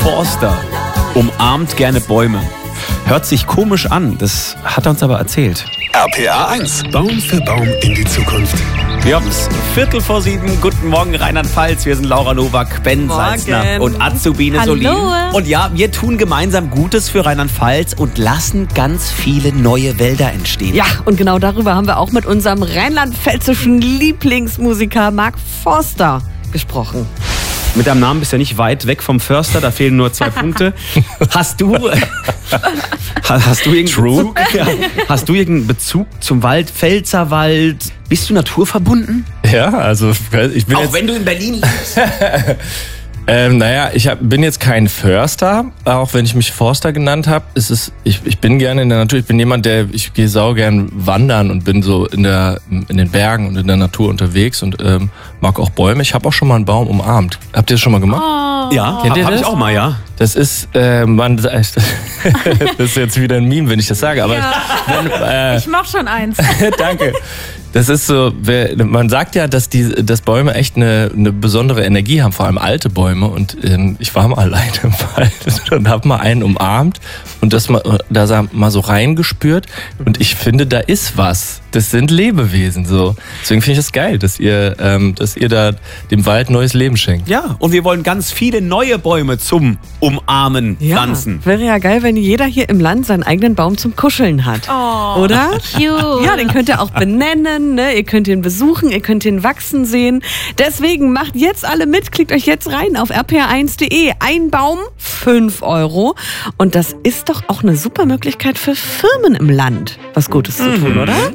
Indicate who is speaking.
Speaker 1: Forster umarmt gerne Bäume. Hört sich komisch an, das hat er uns aber erzählt.
Speaker 2: RPA 1. Baum für Baum in die Zukunft.
Speaker 1: Wir haben es 6:45. Guten Morgen, Rheinland-Pfalz. Wir sind Laura Nowak, Ben Salzner und Azubine Solin. Und ja, wir tun gemeinsam Gutes für Rheinland-Pfalz und lassen ganz viele neue Wälder entstehen.
Speaker 3: Ja, und genau darüber haben wir auch mit unserem rheinland-pfälzischen Lieblingsmusiker Mark Forster gesprochen.
Speaker 1: Mit deinem Namen bist du ja nicht weit weg vom Förster, da fehlen nur 2 Punkte. Hast du irgendeinen Bezug zum Wald, Pfälzerwald? Bist du naturverbunden?
Speaker 4: Ja, also ich bin
Speaker 1: auch wenn du in Berlin lebst.
Speaker 4: Naja, bin jetzt kein Förster, auch wenn ich mich Forster genannt habe. Ich bin gerne in der Natur. Ich bin jemand, ich gehe saugern wandern und bin so in den Bergen und in der Natur unterwegs und mag auch Bäume. Ich habe auch schon mal einen Baum umarmt. Habt ihr das schon mal gemacht?
Speaker 3: Oh.
Speaker 1: Ja, kennt ihr das? Hab ich auch mal, ja.
Speaker 4: Das ist, das ist jetzt wieder ein Meme, wenn ich das sage. Aber
Speaker 5: ja. Ich mach schon eins.
Speaker 4: Danke. Das ist so, man sagt ja, dass Bäume echt eine besondere Energie haben, vor allem alte Bäume. Und ich war mal alleine im Wald und habe mal einen umarmt und da mal so reingespürt. Und ich finde, da ist was. Das sind Lebewesen so. Deswegen finde ich das geil, dass ihr da dem Wald neues Leben schenkt.
Speaker 1: Ja, und wir wollen ganz viele neue Bäume zum Umarmen pflanzen.
Speaker 3: Wäre ja geil, wenn jeder hier im Land seinen eigenen Baum zum Kuscheln hat.
Speaker 5: Oh,
Speaker 3: oder?
Speaker 5: Cute.
Speaker 3: Ja, den könnt ihr auch benennen, ne? Ihr könnt ihn besuchen, ihr könnt ihn wachsen sehen. Deswegen macht jetzt alle mit, klickt euch jetzt rein auf rpa1.de. Ein Baum, 5 €. Und das ist doch auch eine super Möglichkeit für Firmen im Land, was Gutes zu tun, oder?